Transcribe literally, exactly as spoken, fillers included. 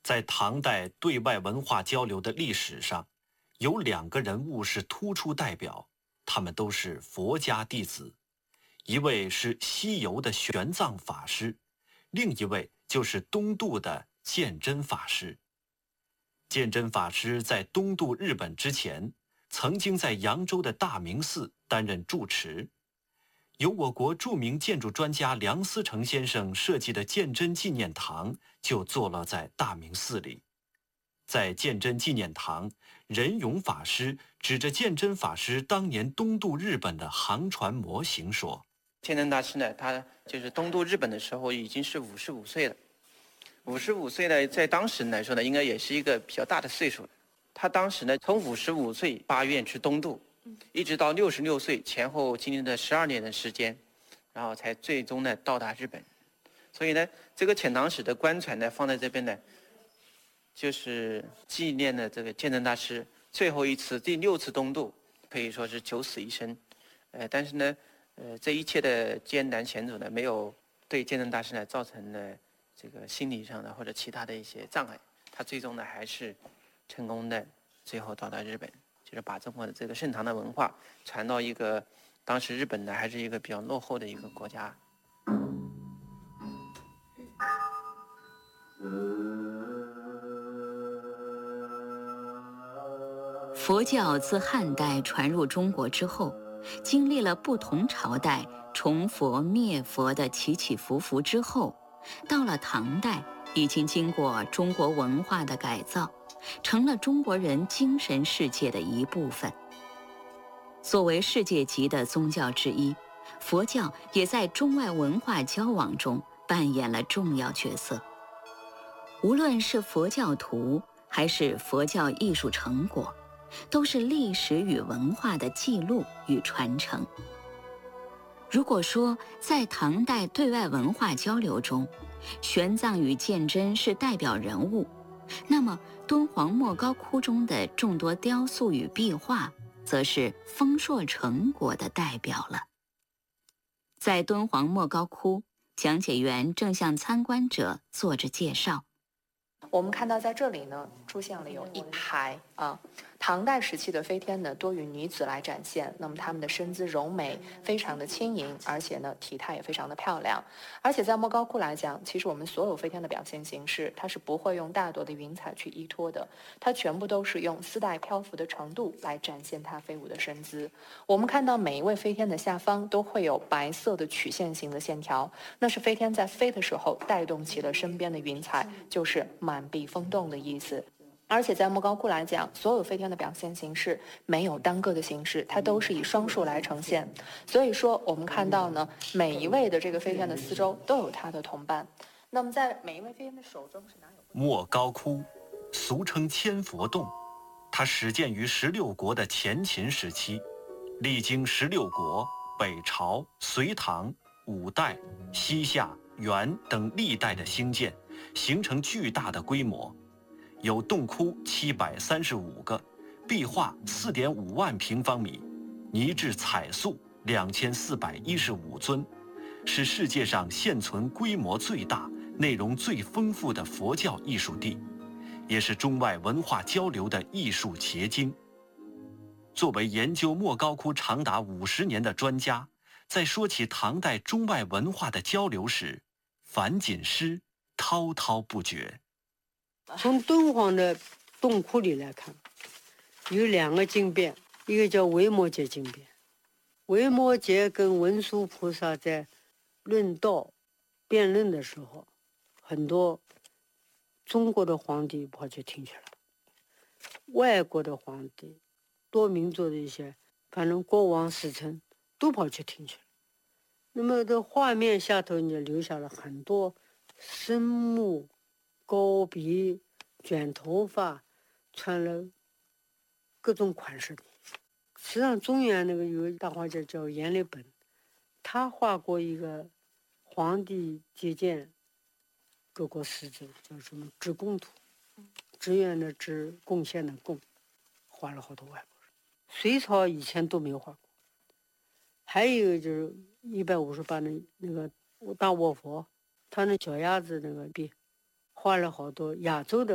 在唐代对外文化交流的历史上，有两个人物是突出代表，他们都是佛家弟子。一位是西游的玄奘法师，另一位就是东渡的鉴真法师。鉴真法师在东渡日本之前，曾经在扬州的大明寺担任住持。由我国著名建筑专家梁思成先生设计的鉴真纪念堂就坐落在大明寺里。在鉴真纪念堂，仁勇法师指着鉴真法师当年东渡日本的航船模型说： 鉴真大师呢，他就是东渡日本的时候已经是五十五岁了。五十五岁呢，在当时来说呢，应该也是一个比较大的岁数了。他当时呢，从五十五岁发愿去东渡，一直到六十六岁前后经历了十二年的时间，然后才最终呢到达日本。所以呢，这个遣唐使的官船呢放在这边呢，就是纪念了这个鉴真大师最后一次第六次东渡，可以说是九死一生。呃，但是呢，呃，这一切的艰难险阻呢，没有对鉴真大师呢造成了这个心理上的或者其他的一些障碍。他最终呢还是成功的，最后到达日本，就是把中国的这个盛唐的文化传到一个当时日本呢还是一个比较落后的一个国家。 佛教自汉代传入中国之后，经历了不同朝代崇佛灭佛的起起伏伏之后，到了唐代，已经经过中国文化的改造，成了中国人精神世界的一部分。作为世界级的宗教之一，佛教也在中外文化交往中扮演了重要角色。无论是佛教徒还是佛教艺术成果，都是历史与文化的记录与传承。如果说在唐代对外文化交流中，玄奘与鉴真是代表人物，那么敦煌莫高窟中的众多雕塑与壁画，则是丰硕成果的代表了。在敦煌莫高窟，讲解员正向参观者做着介绍。 我们看到在这里呢，出现了有一排啊，唐代时期的飞天呢，多与女子来展现。那么她们的身姿柔美，非常的轻盈，而且呢，体态也非常的漂亮。而且在莫高窟来讲，其实我们所有飞天的表现形式，它是不会用大朵的云彩去依托的，它全部都是用丝带漂浮的程度来展现它飞舞的身姿。我们看到每一位飞天的下方都会有白色的曲线型的线条，那是飞天在飞的时候带动起了身边的云彩，就是满壁风动的意思。而且在莫高窟来讲，所有飞天的表现形式没有单个的形式，它都是以双数来呈现。所以说我们看到呢，每一位的这个飞天的四周都有它的同伴。那么在每一位飞天的手中是哪有？ 莫高窟，俗称千佛洞，它始建于十六国的前秦时期，历经十六国、北朝、隋唐、五代、西夏、元等历代的兴建，形成巨大的规模。有洞窟七百三十五个，壁画四点五万平方米，泥质彩塑两千四百一十五尊，是世界上现存规模最大、内容最丰富的佛教艺术地，也是中外文化交流的艺术结晶。作为研究莫高窟长达五十年的专家，在说起唐代中外文化的交流时，樊锦诗滔滔不绝。 从敦煌的洞窟里来看，有两个经变，一个叫维摩诘经变。维摩诘跟文殊菩萨在论道辩论的时候，很多中国的皇帝跑去听去了，外国的皇帝、多民族的一些，反正国王使臣都跑去听去了。那么这画面下头就留下了很多深目、高鼻、卷头发，穿了各种款式的。实际上中原那个有大画家叫阎立本，他画过一个皇帝接见各国使者，叫什么致贡图，志愿的志，贡献的贡，画了好多外国人。隋朝以前都没有画过。还有一个就是一百五十八的那个大卧佛，他那脚丫子那个壁，画了好多亚洲的